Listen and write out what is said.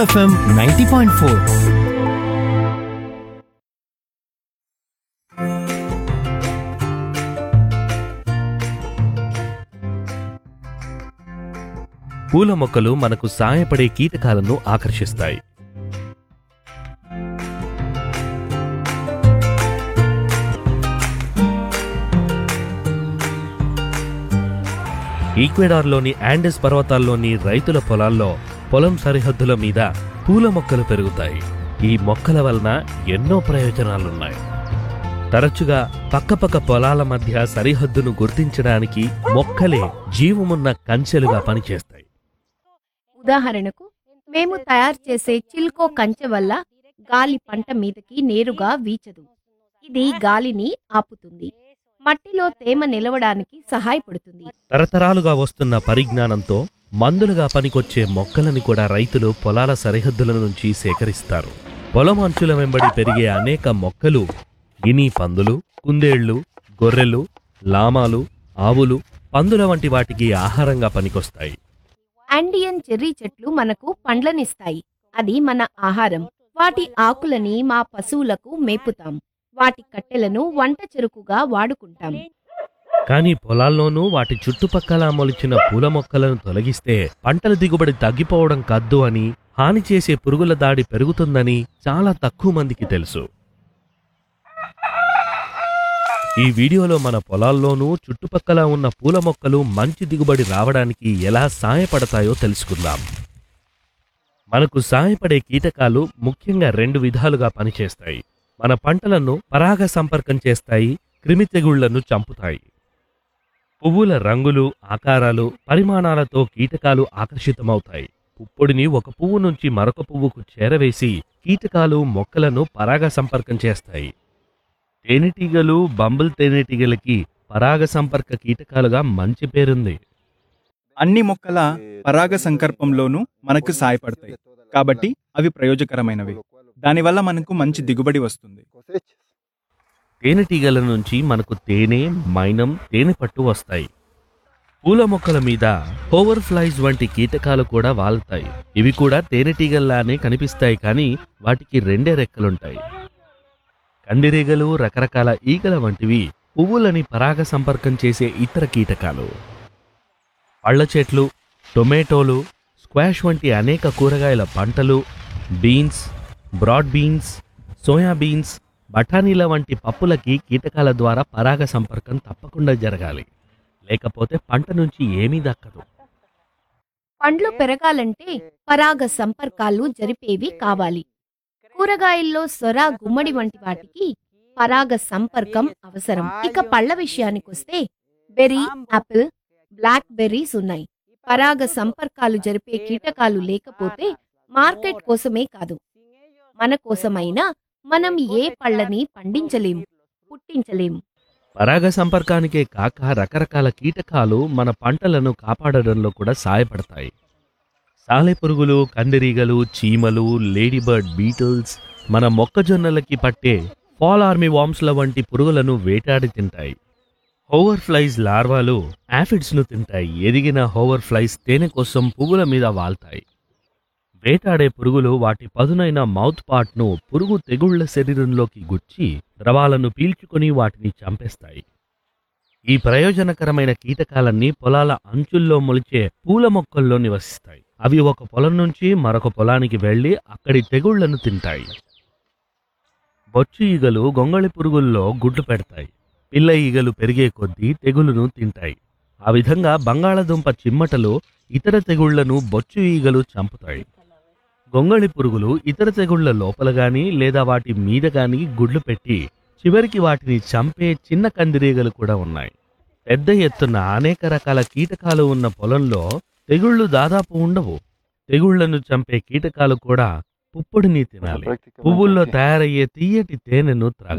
FM 90.4. పూల మొక్కలు మనకు సాయపడే కీటకాలను ఆకర్షిస్తాయి. ఈక్వెడార్లోని యాండెస్ పర్వతాల్లోని రైతుల పొలాల్లో పొలం సరిహద్దుల మీద పూల మొక్కలు పెరుగుతాయి. ఈ మొక్కల వలన ఎన్నో ప్రయోజనాలున్నాయి. తరచుగా పక్కపక్క పొలాల మధ్య సరిహద్దును గుర్తించడానికి మొక్కలే జీవమున్న కంచెలుగా పనిచేస్తాయి. ఉదాహరణకు మేము తయారు చేసే చిల్కో కంచె వల్ల గాలి పంట మీదకి నేరుగా వీచదు. ఇది గాలిని ఆపుతుంది, మట్టిలో తేమ నిలవడానికి సహాయపడుతుంది. తరతరాలుగా వస్తున్న పరిజ్ఞానంతో మందులుగా పనికొచ్చే మొక్కలని కూడా రైతులు పొలాల సరిహద్దుల నుంచి సేకరిస్తారు. పొలం అంచుల వెంబడి పెరిగే అనేక మొక్కలు గిని పందులు, కుందేళ్లు, గొర్రెలు, లామాలు, ఆవులు, పందుల వంటి వాటికి ఆహారంగా పనికొస్తాయి. ఆండియన్ చెర్రీ చెట్లు మనకు పండ్లనిస్తాయి. అది మన ఆహారం. వాటి ఆకులని మా పశువులకు మేపుతాం. వాటి కట్టెలను వంట చెరుకుగా వాడుకుంటాం. కానీ పొలాల్లోనూ వాటి చుట్టుపక్కల మొలిచిన పూల మొక్కలను తొలగిస్తే పంటల దిగుబడి తగ్గిపోవడం కద్దు అని, హాని చేసే పురుగుల దాడి పెరుగుతుందని చాలా తక్కువ మందికి తెలుసు. ఈ వీడియోలో మన పొలాల్లోనూ చుట్టుపక్కల ఉన్న పూల మొక్కలు మంచి దిగుబడి రావడానికి ఎలా సాయపడతాయో తెలుసుకుందాం. మనకు సాయపడే కీటకాలు ముఖ్యంగా 2 విధాలుగా పనిచేస్తాయి. మన పంటలను పరాగ సంపర్కం చేస్తాయి, క్రిమి తెగుళ్లను చంపుతాయి. పువ్వుల రంగులు, ఆకారాలు, పరిమాణాలతో కీటకాలు ఆకర్షితమవుతాయి. పుప్పొడిని ఒక పువ్వు నుంచి మరొక పువ్వుకు చేరవేసి కీటకాలు మొక్కలను పరాగ సంపర్కం చేస్తాయి. తేనెటీగలు, బంబుల్ తేనెటీగలకి పరాగ సంపర్క కీటకాలుగా మంచి పేరుంది. అన్ని మొక్కల పరాగ సంకర్పంలోనూ మనకు సాయపడతాయి కాబట్టి అవి ప్రయోజకరమైనవి. దానివల్ల మనకు మంచి దిగుబడి వస్తుంది. తేనెటీగల నుంచి మనకు తేనె, మైనం, తేనెపట్టు వస్తాయి. పూల మొక్కల మీద హోవర్ ఫ్లైస్ వంటి కీటకాలు కూడా వాలుతాయి. ఇవి కూడా తేనెటీగల్లానే కనిపిస్తాయి, కానీ వాటికి 2 రెక్కలుంటాయి. కందిరీగలు, రకరకాల ఈగల వంటివి పువ్వులని పరాగ సంపర్కం చేసే ఇతర కీటకాలు. పళ్ళ చెట్లు, టొమాటోలు, స్క్వాష్ వంటి అనేక కూరగాయల పంటలు, బీన్స్, బ్రాడ్ బీన్స్, సోయాబీన్స్, బఠానీల వంటి పప్పులకి కీటకాల ద్వారా పరాగ సంపర్కం తప్పకుండా జరగాలి, లేకపోతే పంట నుంచి ఏమీ దక్కదు. పండ్లు పెరగాలంటే పరాగ సంపర్కాలు జరిపేవి కావాలి. కూరగాయల్లో సొర, గుమ్మడి వంటి వాటికి పరాగ సంపర్కం అవసరం. ఇక పళ్ళ విషయానికొస్తే బెర్రీ, యాపిల్, బ్లాక్ బెర్రీస్ ఉన్నాయి. పరాగ సంపర్కాలు జరిపే కీటకాలు లేకపోతే మార్కెట్ కోసమే కాదు, మన కోసమైనా మనం ఏ పళ్ళని పండించలేం, పుట్టించలేం. పరాగ సంపర్కానికే కాక రకరకాల కీటకాలు మన పంటలను కాపాడడంలో కూడా సాయపడతాయి. సాలెపురుగులు, కందిరీగలు, చీమలు, లేడీబర్డ్ బీటిల్స్ మన మొక్కజొన్నలకి పట్టే ఫాల్ ఆర్మీ వామ్స్ల వంటి పురుగులను వేటాడి తింటాయి. హోవర్ ఫ్లైస్ లార్వాలు యాఫిడ్స్ను తింటాయి. ఎదిగిన హోవర్ ఫ్లైస్ తేనె కోసం పువ్వుల మీద వాల్తాయి. వేటాడే పురుగులు వాటి పదునైన మౌత్ పార్ట్ను పురుగు తెగుళ్ల శరీరంలోకి గుచ్చి ద్రవాలను పీల్చుకొని వాటిని చంపేస్తాయి. ఈ ప్రయోజనకరమైన కీటకాలన్నీ పొలాల అంచుల్లో మొలిచే పూల మొక్కల్లో నివసిస్తాయి. అవి ఒక పొలం నుంచి మరొక పొలానికి వెళ్లి అక్కడి తెగుళ్లను తింటాయి. బొచ్చు ఈగలు గొంగళి పురుగుల్లో గుడ్లు పెడతాయి. పిల్ల ఈగలు పెరిగే కొద్దీ తెగులును తింటాయి. ఆ విధంగా బంగాళదుంప చిమ్మటలు ఇతర తెగుళ్లను బొచ్చు ఈగలు చంపుతాయి. గొంగళి పురుగులు ఇతర తెగుళ్ల లోపల గాని లేదా వాటి మీద గాని గుడ్లు పెట్టి చివరికి వాటిని చంపే చిన్న కందిరీగలు కూడా ఉన్నాయి. పెద్ద ఎత్తున అనేక రకాల కీటకాలు ఉన్న పొలంలో తెగుళ్లు దాదాపు ఉండవు. తెగుళ్లను చంపే కీటకాలు కూడా పుప్పొడిని తినాలి. పువ్వుల్లో తయారయ్యే తీయటి తేనెను త్రాగాలి.